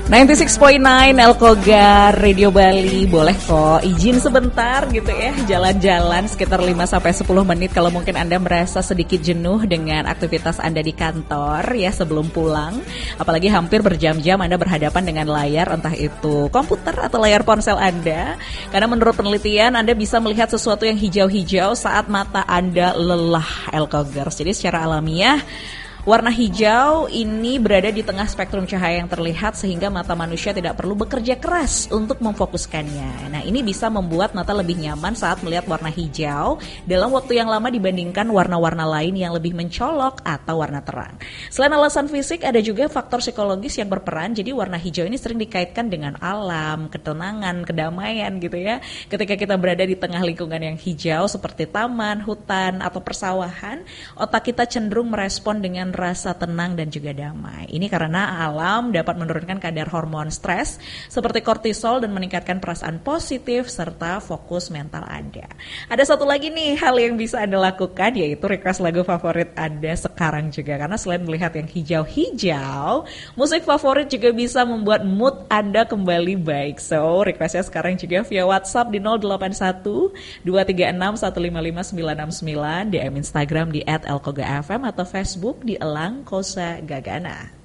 96.9 Elkogar Radio Bali. Boleh kok izin sebentar gitu ya, jalan-jalan sekitar 5-10 menit kalau mungkin Anda merasa sedikit jenuh dengan aktivitas Anda di kantor ya sebelum pulang. Apalagi hampir berjam-jam Anda berhadapan dengan layar, entah itu komputer atau layar ponsel Anda. Karena menurut penelitian Anda bisa melihat sesuatu yang hijau-hijau saat mata Anda lelah, Elkogar. Jadi secara alamiah warna hijau ini berada di tengah spektrum cahaya yang terlihat sehingga mata manusia tidak perlu bekerja keras untuk memfokuskannya. Nah, ini bisa membuat mata lebih nyaman saat melihat warna hijau dalam waktu yang lama dibandingkan warna-warna lain yang lebih mencolok atau warna terang. Selain alasan fisik, ada juga faktor psikologis yang berperan. Jadi warna hijau ini sering dikaitkan dengan alam, ketenangan, kedamaian gitu ya. Ketika kita berada di tengah lingkungan yang hijau seperti taman, hutan, atau persawahan, otak kita cenderung merespon dengan rasa tenang dan juga damai. Ini karena alam dapat menurunkan kadar hormon stres seperti kortisol dan meningkatkan perasaan positif serta fokus mental Anda. Ada satu lagi nih hal yang bisa Anda lakukan, yaitu request lagu favorit Anda sekarang juga. Karena selain melihat yang hijau-hijau, musik favorit juga bisa membuat mood Anda kembali baik. So, requestnya sekarang juga via WhatsApp di 081 236 155 969, DM Instagram di @elkogafm atau Facebook di Elang Kosa Gagana.